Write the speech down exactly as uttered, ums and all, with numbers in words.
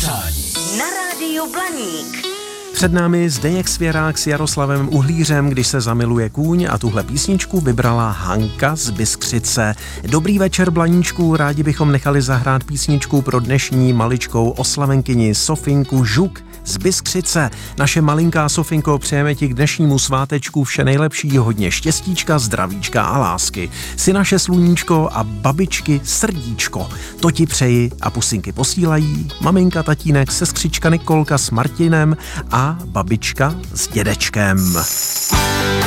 přání na rádiu Blaník. Před námi Zdeněk Svěrák s Jaroslavem Uhlířem, když se zamiluje kůň, a tuhle písničku vybrala Hanka z Byskřice. Dobrý večer, Blaníčku, rádi bychom nechali zahrát písničku pro dnešní maličkou oslavenkyni Sofinku Žuk z Byskřice. Naše malinká Sofinko, přejeme ti k dnešnímu svátečku vše nejlepší, hodně štěstíčka, zdravíčka a lásky. Jsi naše sluníčko a babičky srdíčko. To ti přeji a pusinky posílají maminka, tatínek, sestřička Nikolka s Martinem a babička s dědečkem.